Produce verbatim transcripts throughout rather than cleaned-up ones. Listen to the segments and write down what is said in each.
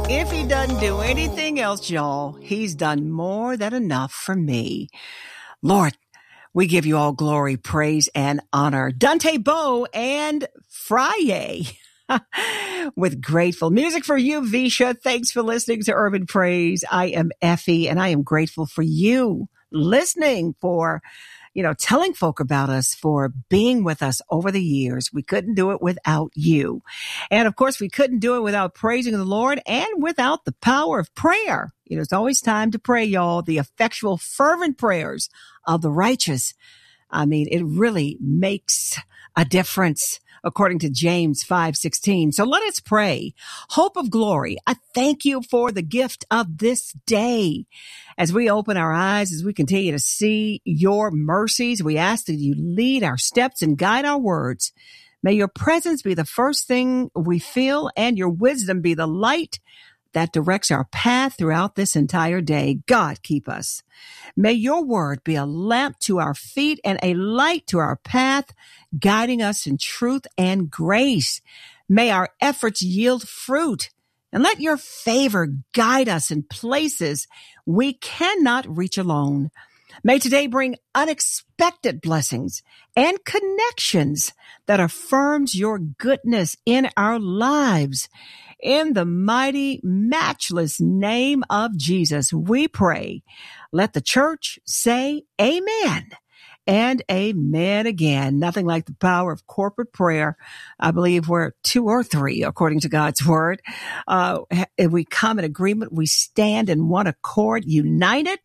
If he doesn't do anything else, y'all, he's done more than enough for me. Lord, we give you all glory, praise, and honor. Dante Bowe and Friday with grateful music for you, Visha. Thanks for listening to Urban Praise. I am Effie, and I am grateful for you listening, for you know, telling folk about us, for being with us over the years. We couldn't do it without you. And of course, we couldn't do it without praising the Lord and without the power of prayer. You know, it's always time to pray, y'all. The effectual, fervent prayers of the righteous. I mean, it really makes a difference, according to James five sixteen. So let us pray. Hope of glory, I thank you for the gift of this day. As we open our eyes, as we continue to see your mercies, we ask that you lead our steps and guide our words. May your presence be the first thing we feel, and your wisdom be the light that directs our path throughout this entire day. God, keep us. May your word be a lamp to our feet and a light to our path, guiding us in truth and grace. May our efforts yield fruit, and let your favor guide us in places we cannot reach alone. May today bring unexpected blessings and connections that affirms your goodness in our lives. In the mighty, matchless name of Jesus, we pray. Let the church say amen and amen again. Nothing like the power of corporate prayer. I believe we're two or three, according to God's word. Uh, if we come in agreement, we stand in one accord, united.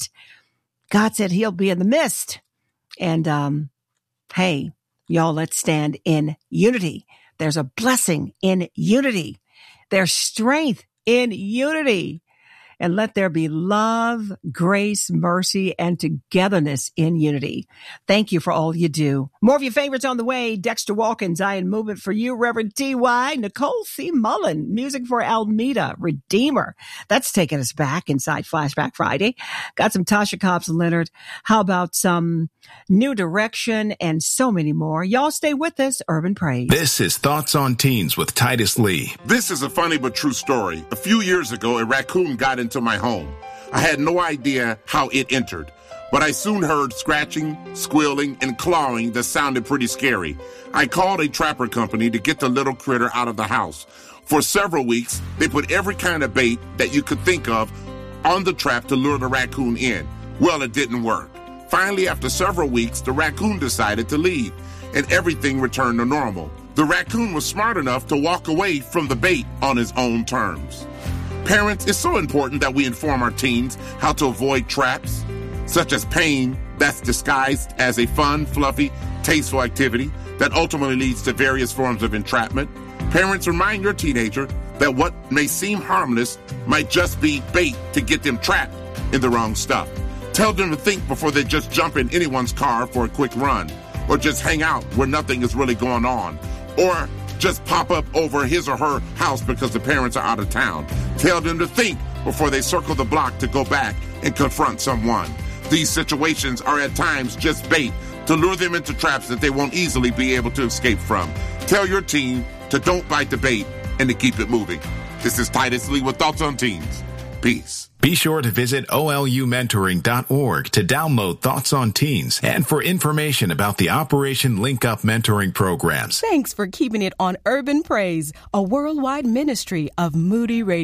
God said he'll be in the midst. And, um, hey, y'all, let's stand in unity. There's a blessing in unity. There's strength in unity. And let there be love, grace, mercy, and togetherness in unity. Thank you for all you do. More of your favorites on the way. Dexter Walken, Zion Movement for you. Reverend T Y, Nicole C. Mullen, music for Almeda, Redeemer. That's taking us back inside Flashback Friday. Got some Tasha Cobbs Leonard. How about some New Direction and so many more? Y'all stay with us. Urban Praise. This is Thoughts on Teens with Titus Lee. This is a funny but true story. A few years ago, a raccoon got into to my home. I had no idea how it entered, but I soon heard scratching, squealing, and clawing that sounded pretty scary. I called a trapper company to get the little critter out of the house. For several weeks, they put every kind of bait that you could think of on the trap to lure the raccoon in. Well, it didn't work. Finally, after several weeks, the raccoon decided to leave, and everything returned to normal. The raccoon was smart enough to walk away from the bait on his own terms. Parents, it's so important that we inform our teens how to avoid traps, such as pain that's disguised as a fun, fluffy, tasteful activity that ultimately leads to various forms of entrapment. Parents, remind your teenager that what may seem harmless might just be bait to get them trapped in the wrong stuff. Tell them to think before they just jump in anyone's car for a quick run, or just hang out where nothing is really going on, or just pop up over his or her house because the parents are out of town. Tell them to think before they circle the block to go back and confront someone. These situations are at times just bait to lure them into traps that they won't easily be able to escape from. Tell your teen to don't bite the bait and to keep it moving. This is Titus Lee with Thoughts on Teens. Peace. Be sure to visit O L U mentoring dot org to download Thoughts on Teens and for information about the Operation Link Up mentoring programs. Thanks for keeping it on Urban Praise, a worldwide ministry of Moody Radio.